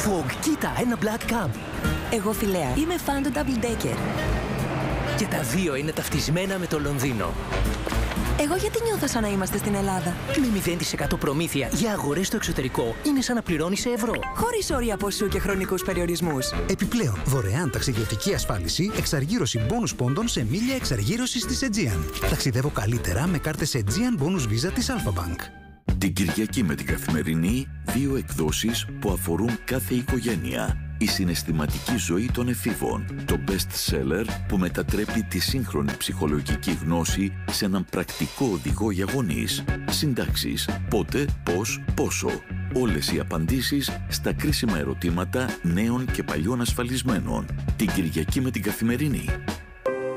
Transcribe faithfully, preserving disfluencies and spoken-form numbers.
Φογ, κοίτα, ένα Black Cab. Εγώ φιλέα. Είμαι φαν του Double Decker. Και τα δύο είναι ταυτισμένα με το Λονδίνο. Εγώ γιατί νιώθω σαν να είμαστε στην Ελλάδα? Με μηδέν τοις εκατό προμήθεια για αγορές στο εξωτερικό είναι σαν να πληρώνεις σε ευρώ. Χωρίς όρια ποσού και χρονικούς περιορισμούς. Επιπλέον, δωρεάν ταξιδιωτική ασφάλιση, εξαργύρωση μπόνους πόντων σε μίλια εξαργύρωσης της Aegean. Ταξιδεύω καλύτερα με κάρτες Aegean Bonus Visa της Alpha Bank. Την Κυριακή με την Καθημερινή, δύο εκδόσεις που αφορούν κάθε οικογένεια. Η συναισθηματική ζωή των εφήβων, το best seller που μετατρέπει τη σύγχρονη ψυχολογική γνώση σε έναν πρακτικό οδηγό για γονείς. Συντάξεις, πότε, πώς, πόσο. Όλες οι απαντήσεις στα κρίσιμα ερωτήματα νέων και παλιών ασφαλισμένων. Την Κυριακή με την Καθημερινή.